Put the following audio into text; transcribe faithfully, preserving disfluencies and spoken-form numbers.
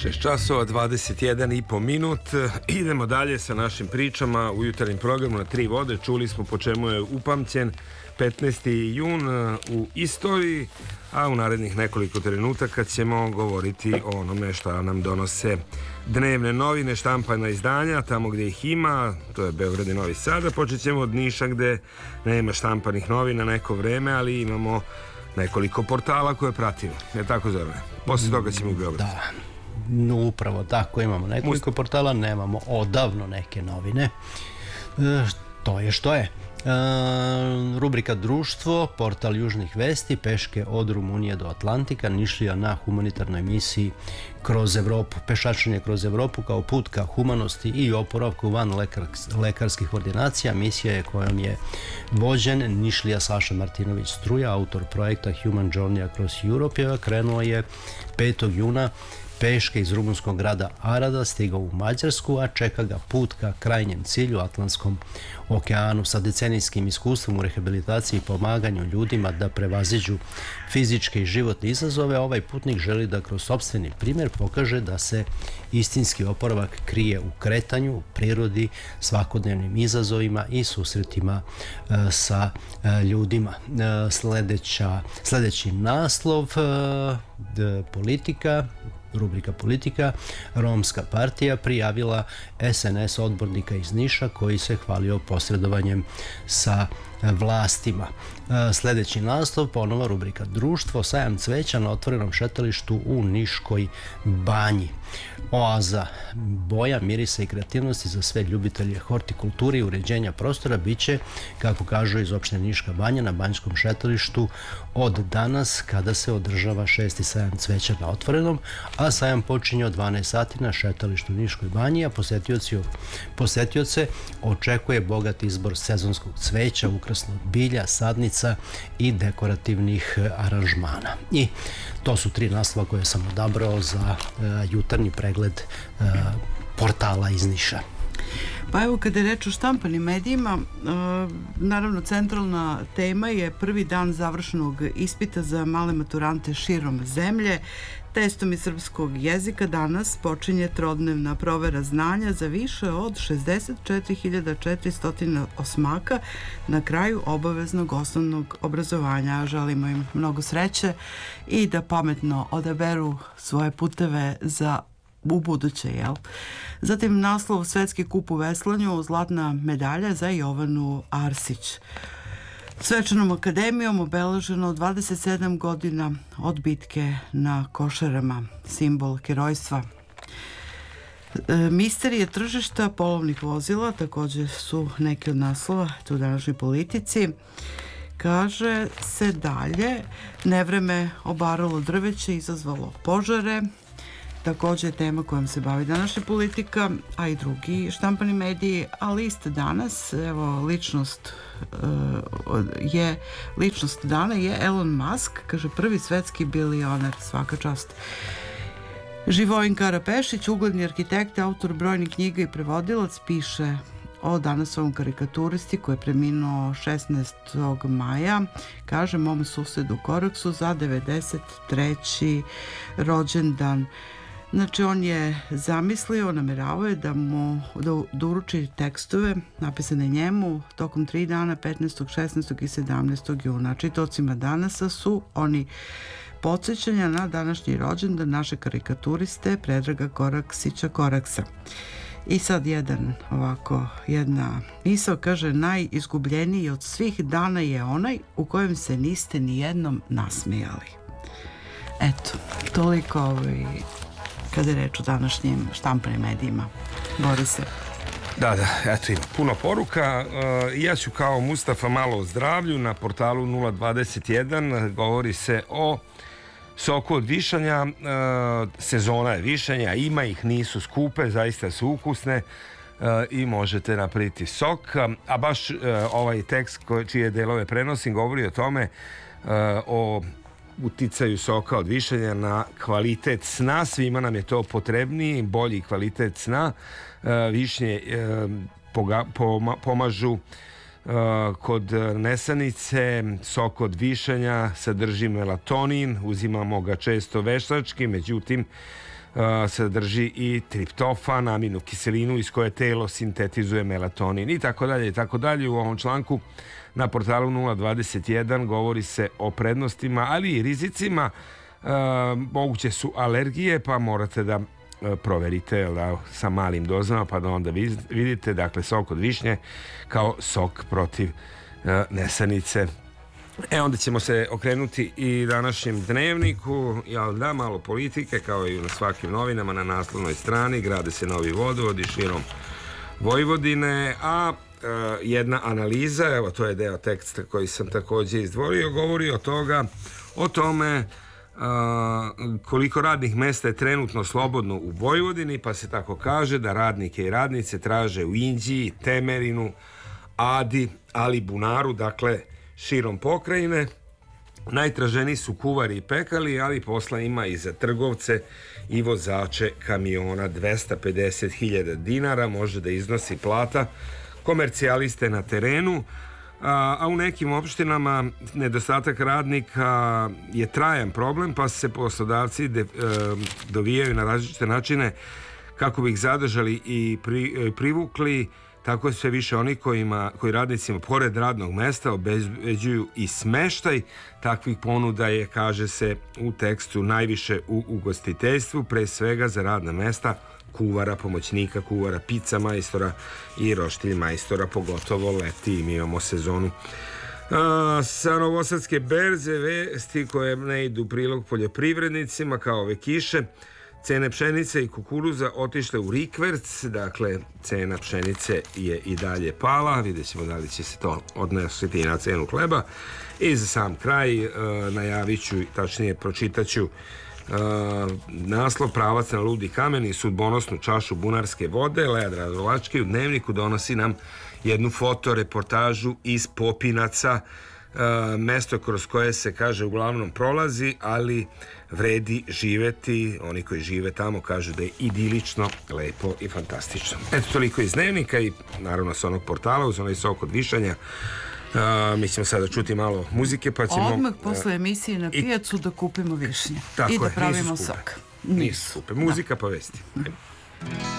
šest časova, dvadeset jedan i po minut. Idemo dalje sa našim pričama u jutarnjem programu Na tri vode. Čuli smo po čemu je upamćen petnaesti jun u istoriji, a u narednih nekoliko trenutaka ćemo govoriti o onome što nam donose dnevne novine, štampana izdanja, tamo gdje ih ima, to je Beograd i Novi Sad. Počet ćemo od Niša gdje nema štampanih novina neko vreme, ali imamo nekoliko portala koje pratimo. Je tako, Zorane? Poslije toga ćemo u Beograd. Da, no, upravo tako, imamo nekoliko Must... portala, nemamo odavno neke novine. E, to je što je. E, rubrika Društvo, portal Južnih vesti, peške od Rumunije do Atlantika, Nišlija na humanitarnoj misiji kroz Evropu, pešačenje kroz Evropu kao put ka humanosti i oporavku van lekar, lekarskih ordinacija. Misija je kojom je vođen Nišlija Saša Martinović Struja, autor projekta Human Journey Across Europe. Krenuo je petog juna peške iz rumunskog grada Arada, stigao u Mađarsku, a čeka ga put ka krajnjem cilju, Atlantskom okeanu. Sa decenijskim iskustvom u rehabilitaciji i pomaganju ljudima da prevaziđu fizičke i životne izazove, ovaj putnik želi da kroz sopstveni primjer pokaže da se istinski oporavak krije u kretanju, u prirodi, svakodnevnim izazovima i susretima e, sa e, ljudima. E, sljedeća, sljedeći naslov, e, politika, rubrika Politika, Romska partija prijavila es en es odbornika iz Niša koji se hvalio posredovanjem sa vlastima. Sljedeći naslov, ponovo rubrika Društvo, sajam cveća na otvorenom šetalištu u Niškoj banji. Oaza boja, mirisa i kreativnosti za sve ljubitelje hortikulture i uređenja prostora biće, kako kažu iz opštine Niška banja, na banjskom šetalištu od danas kada se održava šesti sajam cveća na otvorenom, a sajam počinje od dvanaest sati na šetalištu u Niškoj banji, a posetioce očekuje bogat izbor sezonskog cveća, ukrasnog bilja, sadnica i dekorativnih aranžmana. I to su tri naslova koje sam odabrao za uh, jutarnji pregled uh, portala iz Niša. Pa evo, kada je reč o štampanim medijima, naravno centralna tema je prvi dan završenog ispita za male maturante širom zemlje. Testom iz srpskog jezika danas počinje trodnevna provera znanja za više od šezdeset četiri hiljade četiristo osmaka na kraju obaveznog osnovnog obrazovanja. Želimo im mnogo sreće i da pametno odaberu svoje puteve za u buduće, jel? Zatim naslov Svetski kup u veslanju, zlatna medalja za Jovanu Arsić. Svečanom akademijom obeleženo dvadeset sedam godina od bitke na Košarama, simbol herojstva. E, misterije tržišta polovnih vozila također su neki od naslova u današnjoj Politici. Kaže se dalje, nevreme obaralo drveće, izazvalo požare. Također je tema kojom se bavi današnja Politika, a i drugi štampani mediji, a list danas, evo, ličnost uh, je, ličnost dana je Elon Musk, kaže prvi svetski bilioner, svaka čast. Živojin Karapešić, ugledni arhitekt, autor brojnih knjiga i prevodilac, piše o danasovom karikaturisti koji je preminuo šesnaestog maja. Kaže, mom susedu Koraksu za devedeset treći rođendan. Znači, on je zamislio, nameravao je da mu da, da uruči tekstove napisane njemu tokom tri dana, petnaestog, šesnaestog i sedamnaestog juna. Čitocima danasa su oni podsjećanja na današnji rođendan naše karikaturiste Predraga Koraksića Koraksa. I sad jedan ovako, jedna misao, kaže, najizgubljeniji od svih dana je onaj u kojem se niste ni jednom nasmijali. Eto, toliko ovaj, kada je reč o današnjim štampanim medijima. Borise. Da, da, eto ima puno poruka. Ja ću kao Mustafa malo o zdravlju. Na portalu nula dvadeset jedan govori se o soku od višanja. Sezona je višanja, ima ih, nisu skupe, zaista su ukusne i možete napraviti sok. A baš ovaj tekst čije delove prenosim govori o tome, o uticaju soka od višanja na kvalitet sna. Svima nam je to potrebniji, bolji kvalitet sna. Višnje pomažu kod nesanice. Sok od višanja sadrži melatonin, uzimamo ga često veštački, međutim sadrži i triptofan, aminu kiselinu iz koje telo sintetizuje melatonin i tako dalje i tako dalje. U ovom članku na portalu nula dvadeset jedan govori se o prednostima, ali i rizicima. E, moguće su alergije, pa morate da e, proverite da, sa malim dozama, pa da onda vidite, dakle, sok od višnje kao sok protiv e, nesanice. E, onda ćemo se okrenuti i današnjem dnevniku, jel da, malo politike, kao i na svakim novinama na naslovnoj strani. Grade se novi vodovodi širom Vojvodine, a e, jedna analiza, evo to je deo teksta koji sam također izdvorio, govori o toga, o tome a, koliko radnih mesta je trenutno slobodno u Vojvodini, pa se tako kaže da radnike i radnice traže u Inđiji, Temerinu, Adi, ali Bunaru, dakle širom pokrajine. Najtraženiji su kuvari i pekari, ali posla ima i za trgovce i vozače kamiona. Dvesta pedeset hiljada dinara može da iznosi plata komercijaliste na terenu, a, a u nekim opštinama nedostatak radnika je trajan problem, pa se poslodavci de, e, dovijaju na različite načine kako bi ih zadržali i pri, e, privukli. Tako je sve više oni kojima, koji radnicima pored radnog mesta obezbeđuju i smeštaj. Takvih ponuda je, kaže se u tekstu, najviše u ugostiteljstvu, pre svega za radna mesta kuvara, pomoćnika kuvara, pizza majstora i roštilj majstora, pogotovo leti. Mi imamo sezonu. A, sa novosadske berze vesti koje ne idu u prilog poljoprivrednicima, kao ove kiše. Cene pšenice i kukuruza otišle u rikverc, dakle cena pšenice je i dalje pala, vidjet ćemo da li će se to odnositi na cenu hleba. I za sam kraj e, najavit ću, tačnije pročitat ću e, naslov: pravac na Ludi kamen i sudbonosnu čašu bunarske vode. Lea Dradovački u Dnevniku donosi nam jednu fotoreportažu iz Popinaca, e, mesto kroz koje se, kaže, uglavnom prolazi, ali vredi živeti. Oni koji žive tamo kažu da je idilično, lepo i fantastično. Eto, toliko iz Dnevnika i naravno sa onog portala uz onaj sok od višanja. Uh, mi ćemo sada čuti malo muzike, pa ćemo odmah posle emisije na pijacu i da kupimo višnje i da pravimo sok. Nisu skupe. Muzika pa vesti.